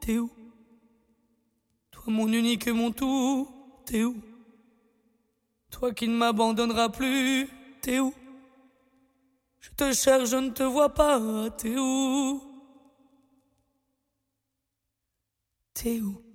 t'es où? Toi mon unique et mon tout, t'es où? Toi qui ne m'abandonneras plus, t'es où? Je te cherche, je ne te vois pas, t'es où? T'es où?